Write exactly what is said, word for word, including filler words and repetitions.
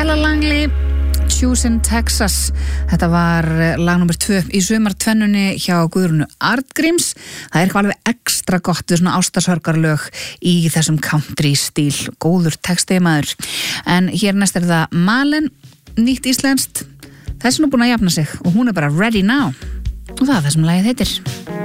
Stella Langley, Choosing Texas. Þetta var lag nummer tvö í sumartvennunni hjá Guðrúnu Arngríms. Það er eitthvað alveg ekstra gott við svona ástarsorgarlög í þessum country stíl. Góður texti maður. En hér næst er það Malen, nýtt íslenskt. Þessi er nú búin að jafna sig og hún er bara ready now. Og það er það sem lagið heitir.